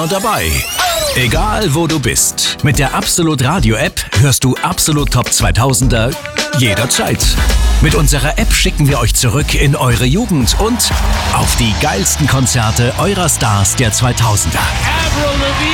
dabei. Egal wo du bist. Mit der Absolut Radio App hörst du Absolut Top 2000er jederzeit. Mit unserer App schicken wir euch zurück in eure Jugend und auf die geilsten Konzerte eurer Stars der 2000er. Avril Lavigne.